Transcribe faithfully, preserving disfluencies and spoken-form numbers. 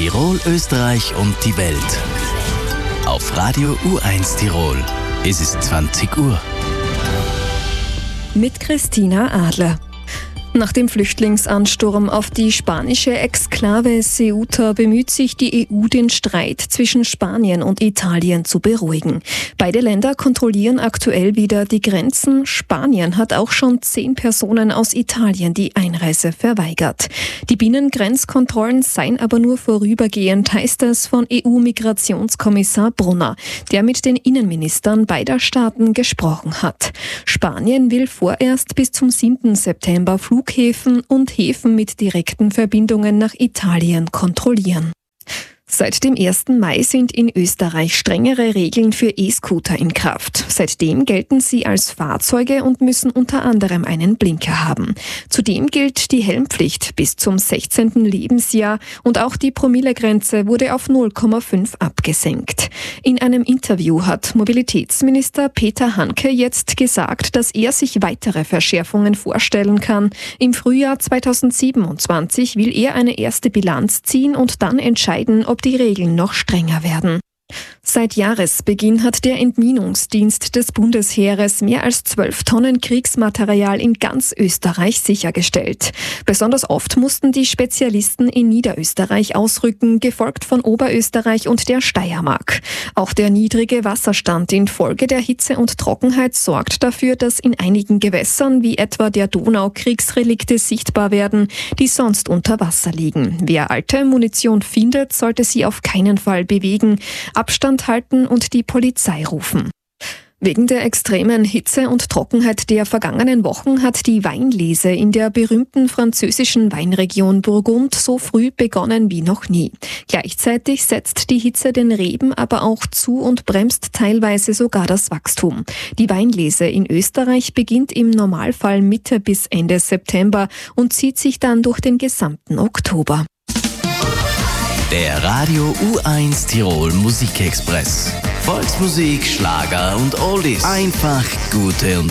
Tirol, Österreich und die Welt. Auf Radio U eins Tirol. Es ist zwanzig Uhr. Mit Christina Adler. Nach dem Flüchtlingsansturm auf die spanische Exklave Ceuta bemüht sich die E U, den Streit zwischen Spanien und Italien zu beruhigen. Beide Länder kontrollieren aktuell wieder die Grenzen. Spanien hat auch schon zehn Personen aus Italien die Einreise verweigert. Die Binnengrenzkontrollen seien aber nur vorübergehend, heißt es von E U-Migrationskommissar Brunner, der mit den Innenministern beider Staaten gesprochen hat. Spanien will vorerst bis zum siebten September Flughäfen und Häfen mit direkten Verbindungen nach Italien kontrollieren. Seit dem ersten Mai sind in Österreich strengere Regeln für E-Scooter in Kraft. Seitdem gelten sie als Fahrzeuge und müssen unter anderem einen Blinker haben. Zudem gilt die Helmpflicht bis zum sechzehnten Lebensjahr und auch die Promillegrenze wurde auf null Komma fünf abgesenkt. In einem Interview hat Mobilitätsminister Peter Hanke jetzt gesagt, dass er sich weitere Verschärfungen vorstellen kann. Im Frühjahr zweitausendsiebenundzwanzig will er eine erste Bilanz ziehen und dann entscheiden, ob die Regeln noch strenger werden. Seit Jahresbeginn hat der Entminungsdienst des Bundesheeres mehr als zwölf Tonnen Kriegsmaterial in ganz Österreich sichergestellt. Besonders oft mussten die Spezialisten in Niederösterreich ausrücken, gefolgt von Oberösterreich und der Steiermark. Auch der niedrige Wasserstand infolge der Hitze und Trockenheit sorgt dafür, dass in einigen Gewässern, wie etwa der Donau, Kriegsrelikte sichtbar werden, die sonst unter Wasser liegen. Wer alte Munition findet, sollte sie auf keinen Fall bewegen, Abstand halten und die Polizei rufen. Wegen der extremen Hitze und Trockenheit der vergangenen Wochen hat die Weinlese in der berühmten französischen Weinregion Burgund so früh begonnen wie noch nie. Gleichzeitig setzt die Hitze den Reben aber auch zu und bremst teilweise sogar das Wachstum. Die Weinlese in Österreich beginnt im Normalfall Mitte bis Ende September und zieht sich dann durch den gesamten Oktober. Der Radio U eins Tirol Musikexpress. Volksmusik, Schlager und Oldies. Einfach gute und